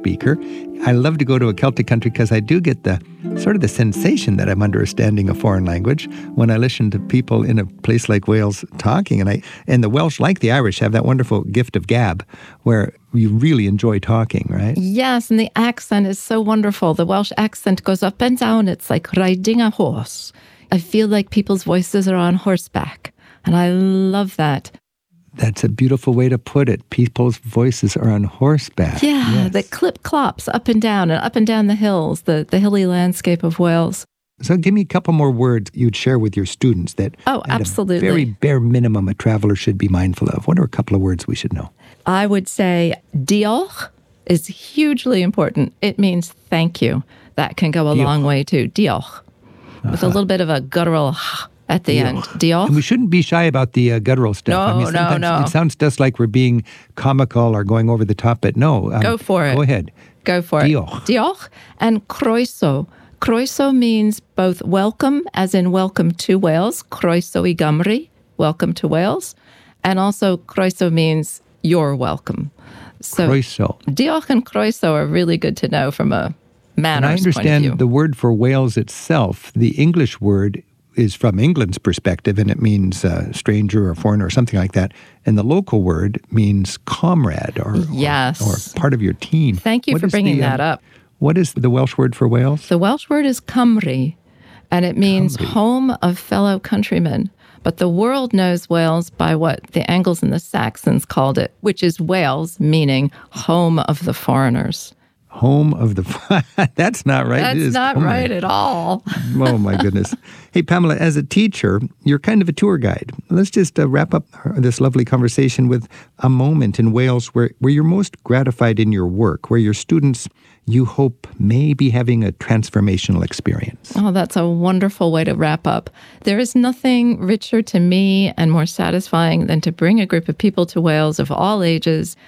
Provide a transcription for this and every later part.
speaker. I love to go to a Celtic country because I do get the sort of the sensation that I'm understanding a foreign language when I listen to people in a place like Wales talking. And the Welsh, like the Irish, have that wonderful gift of gab where you really enjoy talking, right? Yes, and the accent is so wonderful. The Welsh accent goes up and down. It's like riding a horse. I feel like people's voices are on horseback, and I love that. That's a beautiful way to put it. People's voices are on horseback. Yeah, yes. The clip-clops up and down the hills, the hilly landscape of Wales. So give me a couple more words you'd share with your students that absolutely. At a very bare minimum a traveler should be mindful of. What are a couple of words we should know? I would say diolch is hugely important. It means thank you. That can go a long way too. Diolch. With a little bit of a guttural at the end. Diolch. And we shouldn't be shy about the guttural stuff. No. It sounds just like we're being comical or going over the top, but no. Go for it. Go ahead. Go for Diolch. it. Diolch and croeso. Croeso means both welcome, as in welcome to Wales, croeso I Gymru, welcome to Wales, and also croeso means you're welcome. So Croeso. Diolch and croeso are really good to know from a manners and I point of view. understand the word for Wales itself, the English word is from England's perspective, and it means stranger or foreigner or something like that. And the local word means comrade or part of your team. Thank you for bringing that up. What is the Welsh word for Wales? The Welsh word is Cymru, and it means home of fellow countrymen. But the world knows Wales by what the Angles and the Saxons called it, which is Wales, meaning home of the foreigners. Home of the... That's not right. That's not right at all. Oh, my goodness. Hey, Pamela, as a teacher, you're kind of a tour guide. Let's just wrap up this lovely conversation with a moment in Wales where you're most gratified in your work, where your students, you hope, may be having a transformational experience. Oh, that's a wonderful way to wrap up. There is nothing richer to me and more satisfying than to bring a group of people to Wales of all ages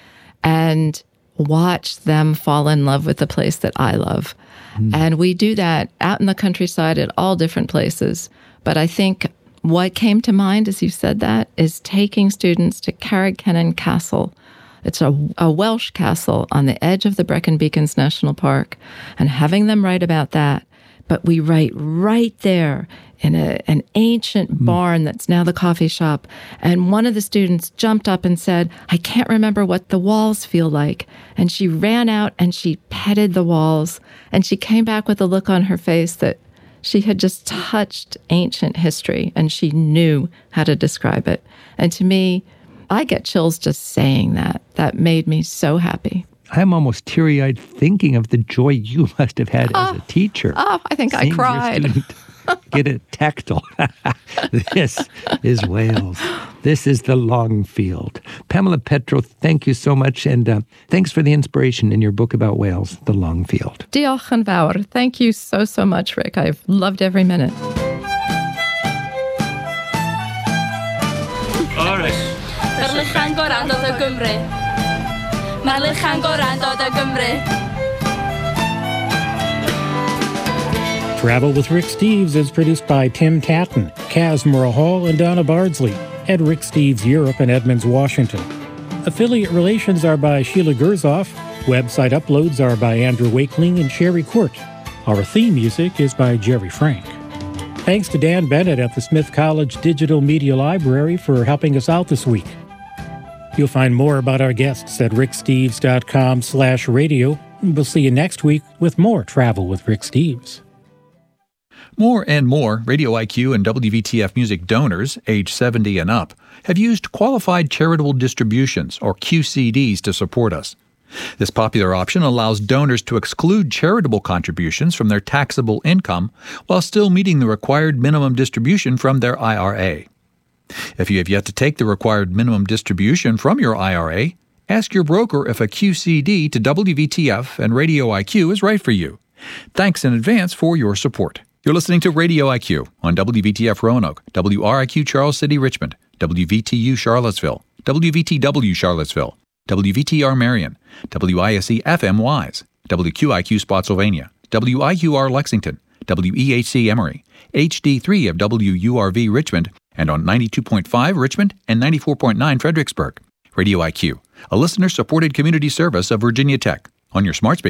and watch them fall in love with the place that I love. And we do that out in the countryside at all different places. But I think what came to mind as you said that is taking students to Carrickkennen Castle. It's a Welsh castle on the edge of the Brecon Beacons National Park, and having them write about that. But we write right there in an ancient barn that's now the coffee shop. And one of the students jumped up and said, I can't remember what the walls feel like. And she ran out and she petted the walls. And she came back with a look on her face that she had just touched ancient history and she knew how to describe it. And to me, I get chills just saying that. That made me so happy. I'm almost teary-eyed thinking of the joy you must have had as a teacher. Oh, I think I cried. Get it tactile. This is Wales. This is the Longfield. Pamela Petro, thank you so much. And thanks for the inspiration in your book about Wales, The Longfield. Diolch yn fawr. Thank you so, so much, Rick. I've loved every minute. All right. Yr lychan gorau dod o Gymru. Mae'r lychan gorau dod o Gymru. Travel with Rick Steves is produced by Tim Tatton, Kaz Hall, and Donna Bardsley at Rick Steves Europe in Edmonds, Washington. Affiliate relations are by Sheila Gerzoff. Website uploads are by Andrew Wakeling and Sherry Court. Our theme music is by Jerry Frank. Thanks to Dan Bennett at the Smith College Digital Media Library for helping us out this week. You'll find more about our guests at ricksteves.com/radio. We'll see you next week with more Travel with Rick Steves. More and more Radio IQ and WVTF Music donors, age 70 and up, have used Qualified Charitable Distributions, or QCDs, to support us. This popular option allows donors to exclude charitable contributions from their taxable income while still meeting the required minimum distribution from their IRA. If you have yet to take the required minimum distribution from your IRA, ask your broker if a QCD to WVTF and Radio IQ is right for you. Thanks in advance for your support. You're listening to Radio IQ on WVTF Roanoke, WRIQ Charles City Richmond, WVTU Charlottesville, WVTW Charlottesville, WVTR Marion, WISC FM Wise, WQIQ Spotsylvania, WIQR Lexington, WEHC Emory, HD3 of WURV Richmond, and on 92.5 Richmond and 94.9 Fredericksburg. Radio IQ, a listener-supported community service of Virginia Tech, on your smart speaker.